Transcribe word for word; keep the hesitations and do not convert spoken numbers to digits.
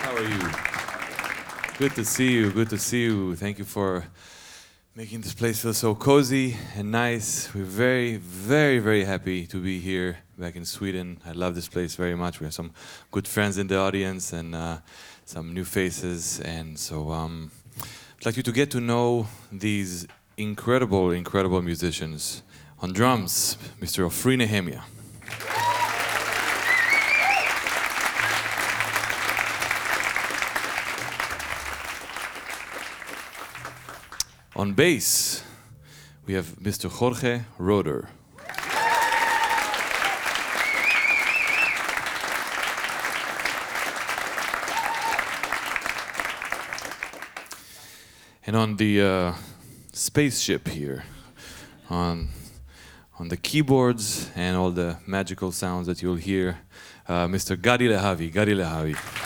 How are you? Good to see you. Good to see you. Thank you for making this place feel so cozy and nice. We're very, very, very happy to be here back in Sweden. I love this place very much. We have some good friends in the audience and uh, some new faces. And so um, I'd like you to get to know these incredible, incredible musicians. On drums, Mister Ofri Nehemia. On bass, we have Mister Jorge Roeder. And on the uh, spaceship here, on, on the keyboards and all the magical sounds that you'll hear, uh, Mister Gadi Lehavi. Gadi Lehavi.